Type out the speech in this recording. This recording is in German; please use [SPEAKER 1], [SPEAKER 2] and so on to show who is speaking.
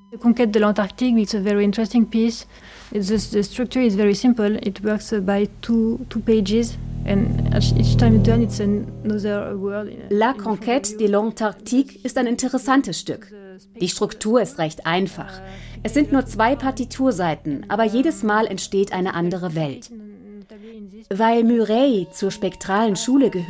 [SPEAKER 1] The Conquête de l'Antarctique is a very interesting piece. The structure is very simple. It works by two pages. And each time you turn, it's another world.
[SPEAKER 2] La Conquête de l'Antarctique ist ein interessantes Stück. Die Struktur ist recht einfach. Es sind nur 2 Partiturseiten, aber jedes Mal entsteht eine andere Welt. Weil Muret zur spektralen Schule gehört,